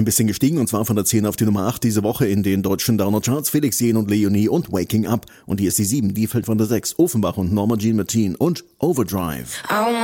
ein bisschen gestiegen, und zwar von der 10 auf die Nummer 8 diese Woche in den deutschen Downer-Charts. Felix Jähn und Leonie und Waking Up. Und hier ist die 7, die fällt von der 6. Offenbach und Norma Jean Martin und Overdrive.